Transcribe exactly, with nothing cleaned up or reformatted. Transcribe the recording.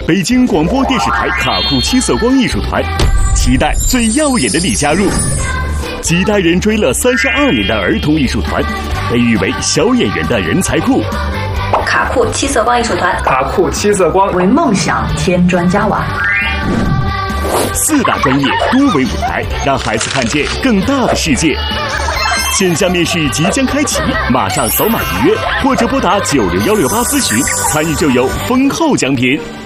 北京广播电视台卡库七色光艺术团，期待最耀眼的你加入。几代人追了三十二年的儿童艺术团，被誉为小演员的人才库。 卡库七色光艺术团， 卡库七色光为梦想添砖加瓦。 四大专业多维舞台，让孩子看见更大的世界。线下面试即将开启，马上扫码预约，或者拨打九六幺六八咨询，参与就有丰厚奖品。